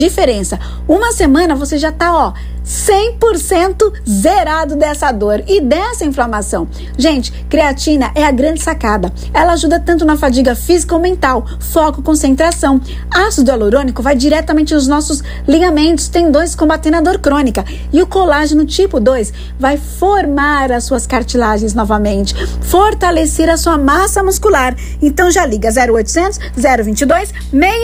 Diferença. Uma semana você já tá, 100% zerado dessa dor e dessa inflamação. Gente, creatina é a grande sacada. Ela ajuda tanto na fadiga física ou mental, foco, concentração. Ácido hialurônico vai diretamente nos nossos ligamentos, tendões, combatendo a dor crônica. E o colágeno tipo 2 vai formar as suas cartilagens novamente, fortalecer a sua massa muscular. Então já liga 0800 022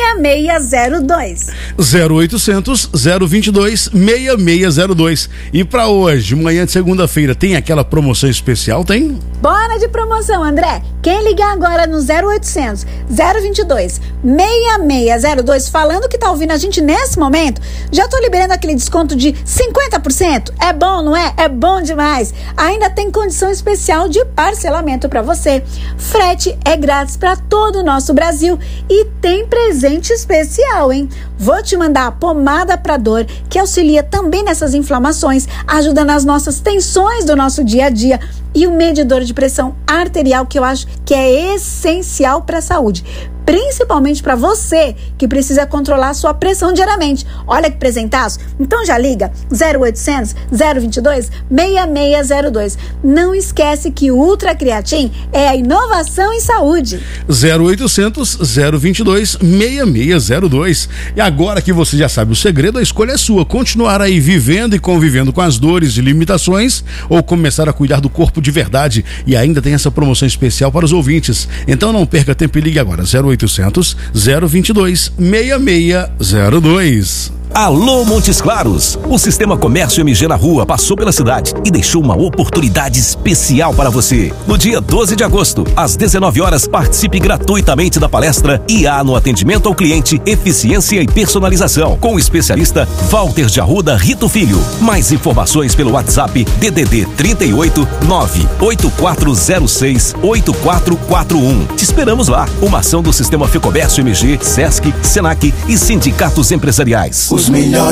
6602. 0800 022 6602. E pra hoje, manhã de segunda-feira, tem aquela promoção especial, tem? Bora de promoção, André. Quem ligar agora no 0800 022 6602 falando que tá ouvindo a gente nesse momento, já tô liberando aquele desconto de 50%. É bom, não é? É bom demais. Ainda tem condição especial de parcelamento pra você. Frete é grátis pra todo o nosso Brasil e tem presente especial, hein? Vou te mandar a pomada pra dor, que auxilia também nessas inflamações, ajuda nas nossas tensões do nosso dia a dia, e o medidor de pressão arterial, que eu acho que é essencial para a saúde, principalmente para você que precisa controlar a sua pressão diariamente. Olha que presentaço! Então já liga 0800 022 6602. Não esquece que o Ultra Creatin é a inovação em saúde. 0800 022 6602. E agora que você já sabe o segredo, a escolha é sua: continuar aí vivendo e convivendo com as dores e limitações, ou começar a cuidar do corpo de verdade. E ainda tem essa promoção especial para os ouvintes. Então não perca tempo e ligue agora 0800 022 6602. Alô Montes Claros, o Sistema Comércio MG na Rua passou pela cidade e deixou uma oportunidade especial para você. No dia 12 de agosto, às 19 horas, participe gratuitamente da palestra IA no atendimento ao cliente, eficiência e personalização, com o especialista Walter de Arruda Rito Filho. Mais informações pelo WhatsApp DDD 38 98406 8441. Te esperamos lá. Uma ação do Sistema Fecomércio MG, Sesc, Senac e sindicatos empresariais. Os melhores